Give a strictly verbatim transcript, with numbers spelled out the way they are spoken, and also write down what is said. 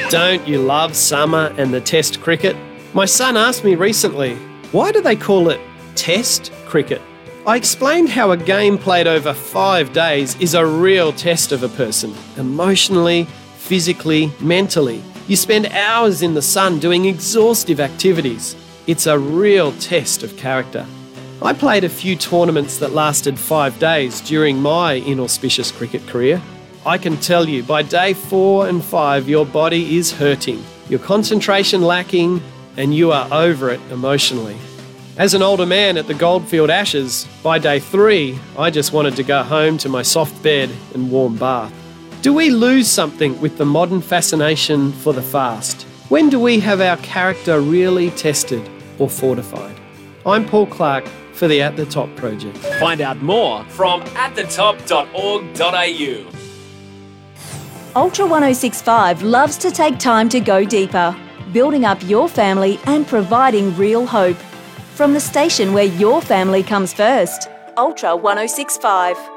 Don't you love summer and the Test cricket? My son asked me recently, why do they call it Test cricket? I explained how a game played over five days is a real test of a person, emotionally, physically, mentally. You spend hours in the sun doing exhaustive activities. It's a real test of character. I played a few tournaments that lasted five days during my inauspicious cricket career. I can tell you, by day four and five, your body is hurting, your concentration lacking, and you are over it emotionally. As an older man at the Goldfield Ashes, by day three, I just wanted to go home to my soft bed and warm bath. Do we lose something with the modern fascination for the fast? When do we have our character really tested or fortified? I'm Paul Clark for the At The Top Project. Find out more from at the top dot org dot a u. Ultra one oh six point five loves to take time to go deeper, building up your family and providing real hope. From the station where your family comes first, Ultra one oh six point five.